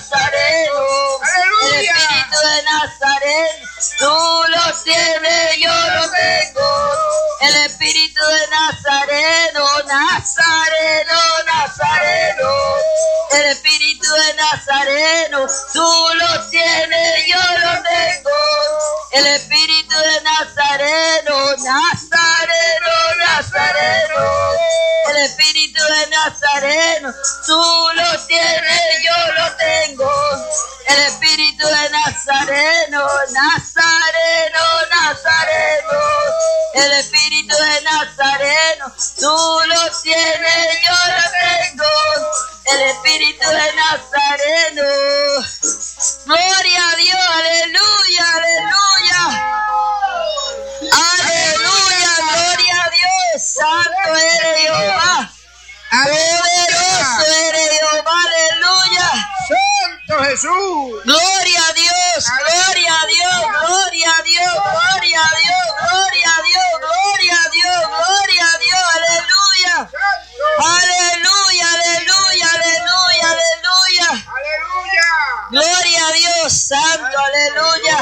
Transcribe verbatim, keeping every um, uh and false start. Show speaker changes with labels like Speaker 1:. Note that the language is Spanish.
Speaker 1: Nazareno. El Espíritu de Nazareno, tú lo tienes, yo lo tengo. El Espíritu de Nazareno, Nazareno, Nazareno. El Espíritu de Nazareno, tú lo tienes, yo lo tengo. El Espíritu de Nazareno, Nazareno, Nazareno. El Espíritu de Nazareno, tú lo tienes, yo lo tengo. El Espíritu de Nazareno, Nazareno, Nazareno. El Espíritu de Nazareno, tú lo tienes, yo lo tengo. El Espíritu de Nazareno. Gloria a Dios, aleluya, aleluya. Aleluya, gloria a Dios. Santo eres Jehová. Poderoso eres Jehová, aleluya.
Speaker 2: Santo Jesús.
Speaker 1: Gloria a Dios, gloria a Dios, gloria a Dios, gloria a Dios, gloria a Dios, gloria a Dios, gloria a Dios, aleluya. Aleluya, aleluya, aleluya, aleluya.
Speaker 2: Aleluya.
Speaker 1: Gloria a Dios, santo, aleluya.